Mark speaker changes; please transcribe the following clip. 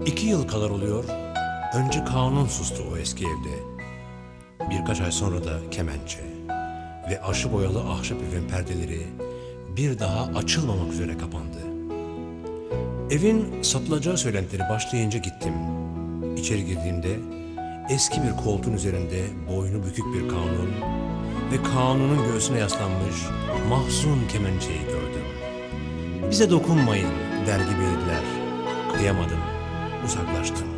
Speaker 1: 2 yıl kadar oluyor. Önce kanun sustu o eski evde. Birkaç ay sonra da kemençe ve aşı boyalı ahşap evin perdeleri bir daha açılmamak üzere kapandı. Evin satılacağı söylentileri başlayınca gittim. İçeri girdiğimde eski bir koltuğun üzerinde boynu bükük bir kanun ve kanunun göğsüne yaslanmış mahzun kemençeyi gördüm. "Bize dokunmayın" der gibiydiler. Kıyamadım, uzaklaştım.